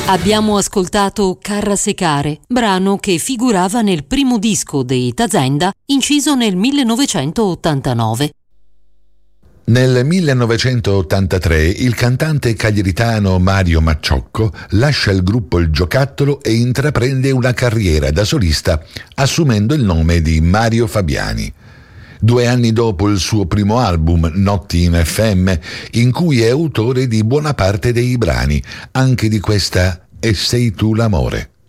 Abbiamo ascoltato Carra Secare, brano che figurava nel primo disco dei Tazenda, inciso nel 1989. Nel 1983 il cantante cagliaritano Mario Macciocco lascia il gruppo Il Giocattolo e intraprende una carriera da solista assumendo il nome di Mario Fabiani. 2 anni dopo il suo primo album, Notti in FM, in cui è autore di buona parte dei brani, anche di questa E sei tu l'amore.